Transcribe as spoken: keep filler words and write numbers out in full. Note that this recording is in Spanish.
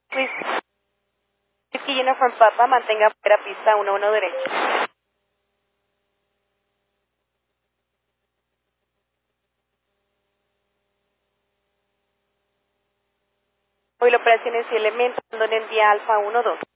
Whiskey Uniform Papa, mantenga fuera pista uno uno derecho. Hoy la operación es y elemento, donde envía Alfa uno dos.